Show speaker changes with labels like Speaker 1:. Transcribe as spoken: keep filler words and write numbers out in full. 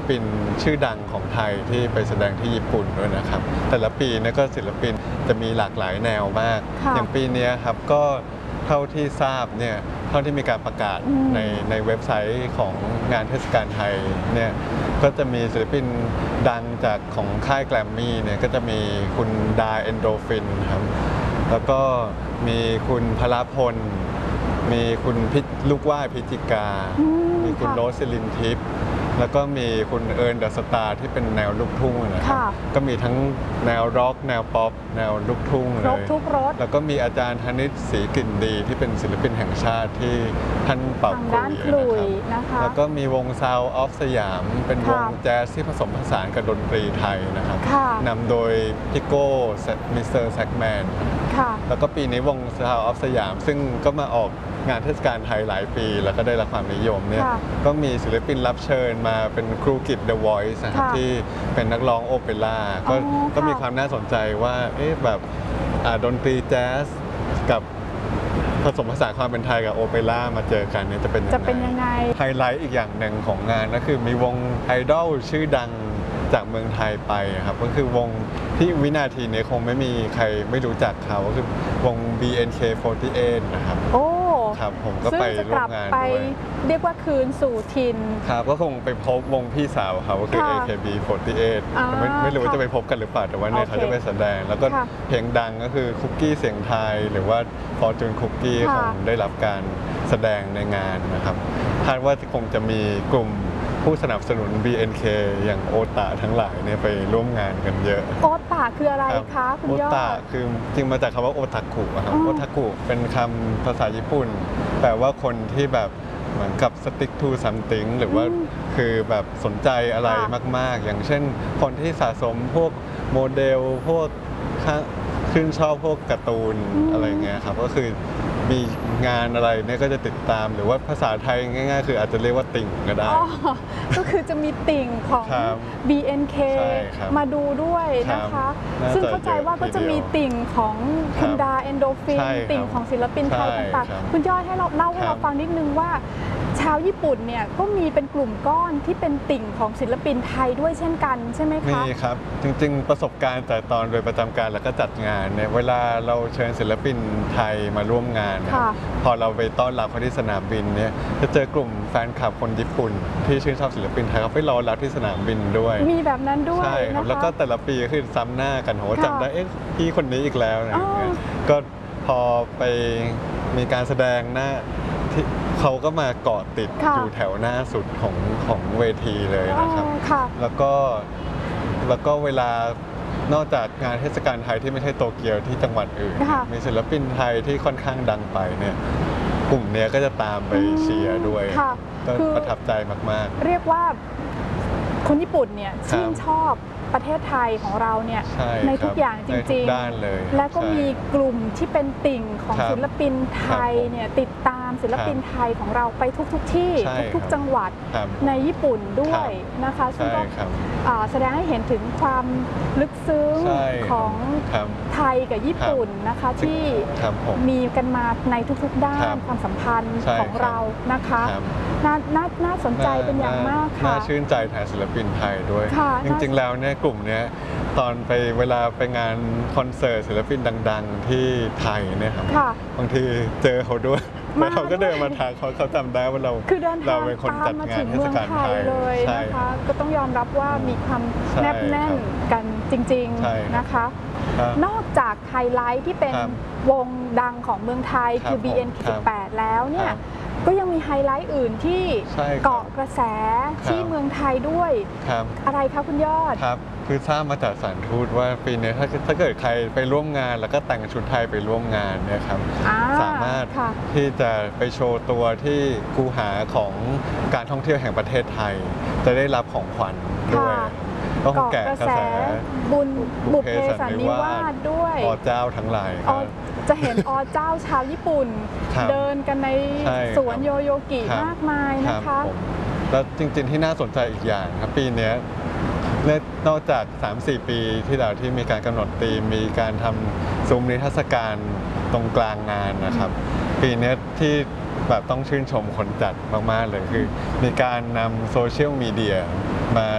Speaker 1: ปินชื่อดังของไทยที่ไปแสดงที่ญี่ปุ่นด้วยนะครับแต่ละปีเนี่ยก็ศิลปินจะมีหลากหลายแนวมากอย่างปีนี้ครับก็เท่าที่ทราบเนี่ยเท่าที่มีการประกาศในในเว็บไซต์ของงานเทศกาลไทยเนี่ยก็จะมีศิลปินดังจากของค่ายแกรมมี่เนี่ยก็จะมีคุณดาเอนโดฟินครับแล้วก็มีคุณพลพลมีคุณพิลูกว่ายพิจิกามีคุณโรสลินทิพย์แล้วก็มีคุณเอิร์นเดอะสตาร์ที่เป็นแนวลูกทุ่งนะครับก็มีทั้งแนวร็อกแนวป๊อปแนวลูกทุ่งเลย
Speaker 2: ทุกรส
Speaker 1: แล้วก็มีอาจารย์ธนิตศรีกลิ่นดีที่เป็นศิลปินแห่งชาติที่ท่านเป่าขลุ่ยนะครับแล้วก็มีวงซาวออฟสยามเป็นวงแจ๊สที่ผสมผสานกับดนตรีไทยนะครับนำโดยพิโก้มิสเตอร์แซกแมนแล้วก็ปีนี้วงซาวออฟสยามซึ่งก็มาออกงานเทศกาลไทยหลายปีแล้วก็ได้รับความนิยมเนี่ยก็มีศิลปินรับเชิญมาเป็นครูกิต The Voice นะครับที่เป็นนักร้องโอเปร่าก็ก็มีความน่าสนใจว่าเอ๊ะแบบดนตรีแจ๊สกับผสมผสานความเป็นไทยกับโอเปร่ามาเจอกันเนี่ยจะเป็น
Speaker 2: จะเป็นยังไง
Speaker 1: ไฮไลท์อีกอย่างหนึ่งของงานก็คือมีวงไอดอลชื่อดังจากเมืองไทยไปครับก็คือวงที่วินาทีนี้คงไม่มีใครไม่รู้จักเขาก็คือวง บี เอ็น เค โฟร์ตี้เอท นะครับ
Speaker 2: โอ้
Speaker 1: ครับผมก็ไปร่วมงานด้วย
Speaker 2: เรียกว่าคืนสู่ถิ่น
Speaker 1: ครับก็คงไปพบวงพี่สาวเขาก็คือ เอ เค บี โฟร์ตี้เอท ไม่ไม่รู้ว่าจะไปพบกันหรือเปล่าแต่ว่าเนี่ยเขาจะไปแสดงแล้วก็เพลงดังก็คือคุกกี้เสียงไทยหรือว่าฟอร์จูนคุกกี้คงได้รับการแสดงในงานนะครับคาดว่าคงจะมีกลุ่มผู้สนับสนุน บี เอ็น เค อย่างโอตาทั้งหลายเนี่ยไปร่วมงานกันเยอะ
Speaker 2: โอตาคืออะไรคะคุณยอด
Speaker 1: โอตาคือจริงมาจากคำว่าโอทาคุครับโอทาคุเป็นคำภาษาญี่ปุ่นแปลว่าคนที่แบบเหมือนกับ stick to something หรือว่าคือแบบสนใจอะไรมากๆอย่างเช่นคนที่สะสมพวกโมเดลพวกชื่นชอบพวกการ์ตูนอะไรเงี้ยครับก็คือมีงานอะไรเนี่ยก็จะติดตามหรือว่าภาษาไทยง่ายๆคืออาจจะเรียกว่าติ่งก็ได้
Speaker 2: ก็คือจะมีติ่งของ บี เอ็น เค มาดูด้วยนะคะซึ่งเข้าใจว่าก็จะมีติ่งของคุณดาเอนโดฟินติ่งของศิลปินไทยต่างๆคุณยอดให้เราเล่าให้เราฟังนิดนึงว่าชาวญี่ปุ่นเนี่ยก็มีเป็นกลุ่มก้อนที่เป็นติ่งของศิลปินไทยด้วยเช่นกันใช่ไหมคะ
Speaker 1: มีครับจริงๆประสบการณ์แต่ตอนโดยประจำการแล้วก็จัดงานเนี่ยเวลาเราเชิญศิลปินไทยมาร่วมงานพอเราไปต้อนรับเขาที่สนามบินเนี่ยจะเจอกลุ่มแฟนคลับคนญี่ปุ่นที่ชื่นชอบศิลปินไทยเขาไปรอรับที่สนามบินด้วย
Speaker 2: มีแบบนั้นด้วย
Speaker 1: ใช่ครับแล้วก็แต่ละปีก็คือซ้ำหน้ากันโหจำได้เอ๊ะพี่คนนี้อีกแล้วนะก็พอไปมีการแสดงหน้าเขาก็มาเกาะติดอยู่แถวหน้าสุดของของเวทีเลยนะครับแล้วก็แล้วก็เวลานอกจากงานเทศกาลไทยที่ไม่ใช่โตเกียวที่จังหวัดอื่นมีศิลปินไทยที่ค่อนข้างดังไปเนี่ยกลุ่มนี้ก็จะตามไปเชียร์ด้วยก็ประทับใจมาก
Speaker 2: ๆเรียกว่าคนญี่ปุ่นเนี่ยชื่นชอบประเทศไทยของเราเนี่ยในทุกอย่างจริงๆและก็มีกลุ่มที่เป็นติ่งของศิลปินไทยเนี่ยติดตามศิลปินไทยของเราไปทุกๆที่ทุกๆจังหวัดในญี่ปุ่นด้วยนะคะซึ่งก็แสดงให้เห็นถึงความลึกซึ้งของไทยกับญี่ปุ่นนะคะที่มีกันมาในทุกๆด้านความสัมพันธ์ของเรานะคะน่าสนใจเป็นอย่างมากค่ะ
Speaker 1: น่าชื่นใจแทนศิลปินไทยด้วยจริงๆแล้วเนี่ยกลุ่มนี้ตอนไปเวลาไปงานคอนเสิร์ตศิลปินดังๆที่ไทยเนี่ยครับบางทีเจอเขาด้วยแล้วเขาก็เดินมาทักเขาเขาจำได้ว่าเราเราเป็นคนจัดงานเทศกาลไทย
Speaker 2: เลยนะคะก็ต้องยอมรับว่ามีความแนบแน่นกันจริงๆนะคะนอกจากไฮไลท์ที่เป็นวงดังของเมืองไทยคือ บี เอ็น เค สิบแปดแล้วเนี่ยก็ยังมีไฮไลท์อื่นที่เกาะกระแสที่เมืองไทยด้วยอะไรคะคุณยอด
Speaker 1: ครับคือทราบมาจากสถานทูตว่าปีนี้ถ้าถ้าเกิดใครไปร่วมงานแล้วก็แต่งชุดไทยไปร่วมงานเนี่ยครับสามารถที่จะไปโชว์ตัวที่คูหาของการท่องเที่ยวแห่งประเทศไทยจะได้รับของขวัญด้วย
Speaker 2: ต้องแกะกระแสบุญบุพเพสันนิวาสด้วย
Speaker 1: อเจ้าทั้งหลาย
Speaker 2: จะเห็นอเจ้าชาวญี่ปุ่นเดินกันในสวนโยโยกิมากมายนะคะ
Speaker 1: แล้วจริงๆที่น่าสนใจอีกอย่างครับปีนี้นอกจาก สามสี่ ปีที่แล้วที่มีการกำหนดธีมมีการทำซุ้มนิทรรศการตรงกลางงานนะครับปีนี้ที่แบบต้องชื่นชมคนจัดมากๆเลยคือมีการนำโซเชียลมีเดียมา